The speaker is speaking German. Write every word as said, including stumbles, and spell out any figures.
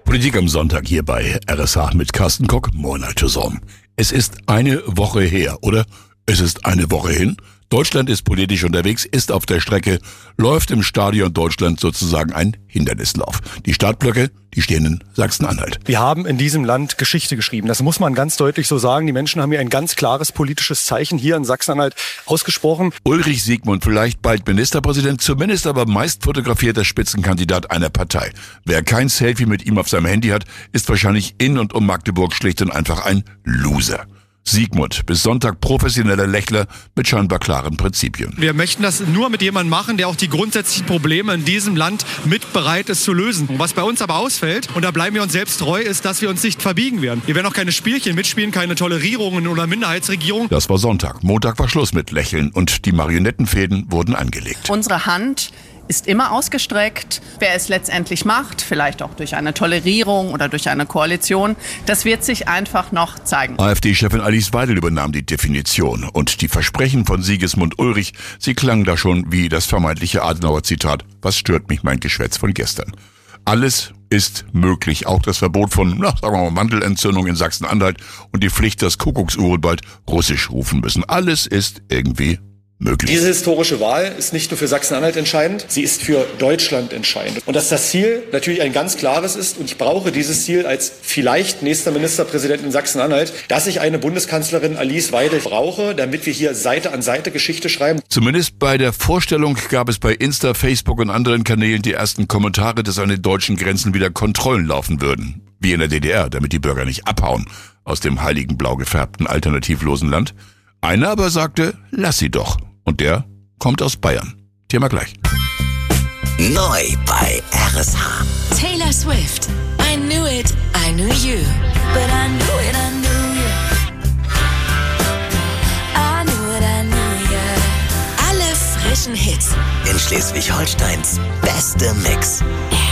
Politik am Sonntag hier bei R S H mit Carsten Kock. Moin zusammen. Es ist eine Woche her, oder? Es ist eine Woche hin. Deutschland ist politisch unterwegs, ist auf der Strecke, läuft im Stadion Deutschland sozusagen ein Hindernislauf. Die Startblöcke, die stehen in Sachsen-Anhalt. Wir haben in diesem Land Geschichte geschrieben. Das muss man ganz deutlich so sagen. Die Menschen haben hier ein ganz klares politisches Zeichen hier in Sachsen-Anhalt ausgesprochen. Ulrich Siegmund, vielleicht bald Ministerpräsident, zumindest aber meist fotografierter Spitzenkandidat einer Partei. Wer kein Selfie mit ihm auf seinem Handy hat, ist wahrscheinlich in und um Magdeburg schlicht und einfach ein Loser. Siegmund, bis Sonntag professioneller Lächler mit scheinbar klaren Prinzipien. Wir möchten das nur mit jemandem machen, der auch die grundsätzlichen Probleme in diesem Land mit bereit ist zu lösen. Was bei uns aber ausfällt, und da bleiben wir uns selbst treu, ist, dass wir uns nicht verbiegen werden. Wir werden auch keine Spielchen mitspielen, keine Tolerierungen oder Minderheitsregierungen. Das war Sonntag. Montag war Schluss mit Lächeln und die Marionettenfäden wurden angelegt. Unsere Hand ist immer ausgestreckt. Wer es letztendlich macht, vielleicht auch durch eine Tolerierung oder durch eine Koalition, das wird sich einfach noch zeigen. AfD-Chefin Alice Weidel übernahm die Definition und die Versprechen von Sigismund Ulrich, sie klangen da schon wie das vermeintliche Adenauer-Zitat: Was stört mich mein Geschwätz von gestern? Alles ist möglich, auch das Verbot von, na, sagen wir mal, Mandelentzündung in Sachsen-Anhalt und die Pflicht, dass Kuckucksuhren bald Russisch rufen müssen. Alles ist irgendwie möglich. Diese historische Wahl ist nicht nur für Sachsen-Anhalt entscheidend, sie ist für Deutschland entscheidend. Und dass das Ziel natürlich ein ganz klares ist, und ich brauche dieses Ziel als vielleicht nächster Ministerpräsident in Sachsen-Anhalt, dass ich eine Bundeskanzlerin Alice Weidel brauche, damit wir hier Seite an Seite Geschichte schreiben. Zumindest bei der Vorstellung gab es bei Insta, Facebook und anderen Kanälen die ersten Kommentare, dass an den deutschen Grenzen wieder Kontrollen laufen würden. Wie in der D D R, damit die Bürger nicht abhauen aus dem heiligen blau gefärbten alternativlosen Land. Einer aber sagte, lass sie doch. Und der kommt aus Bayern. Thema gleich. Neu bei R S H. Taylor Swift. I knew it, I knew you. But I knew it, I knew you. I knew it, I knew you. Alle frischen Hits. In Schleswig-Holsteins beste Mix.